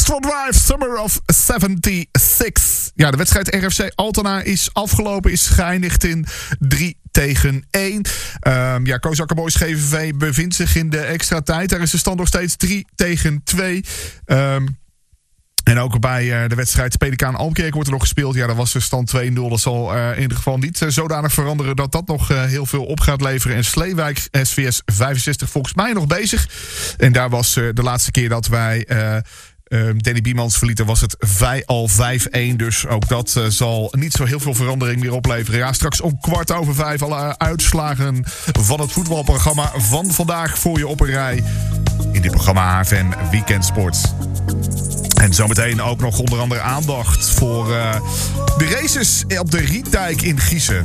Astro Drive Summer of 76. Ja, de wedstrijd RFC Altena is afgelopen, is geëindigd in 3-1. Kozakka Boys GVV bevindt zich in de extra tijd. Daar is de stand nog steeds 3-2. En ook bij de wedstrijd Pelikaan Almkerk wordt er nog gespeeld. Ja, daar was de stand 2-0. Dat zal in ieder geval niet zodanig veranderen dat dat nog heel veel op gaat leveren. En Sleewijk SVS 65 volgens mij nog bezig. En daar was de laatste keer dat wij Danny Biemans verlieten, was het al 5-1. Dus ook dat zal niet zo heel veel verandering meer opleveren. Ja, straks om 5:15 alle uitslagen van het voetbalprogramma van vandaag voor je op een rij. In dit programma HFM Weekend Sport. En zometeen ook nog onder andere aandacht voor de races op de Rietdijk in Giezen.